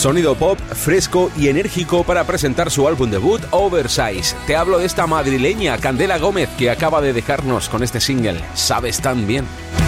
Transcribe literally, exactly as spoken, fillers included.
Sonido pop, fresco y enérgico para presentar su álbum debut Oversize. Te hablo de esta madrileña Candela Gómez, que acaba de dejarnos con este single Sabes tan bien.